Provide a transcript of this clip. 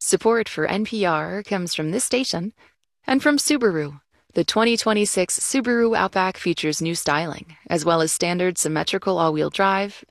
Support for NPR comes from this station and from Subaru. The 2026 Subaru Outback features new styling, as well as standard symmetrical all-wheel drive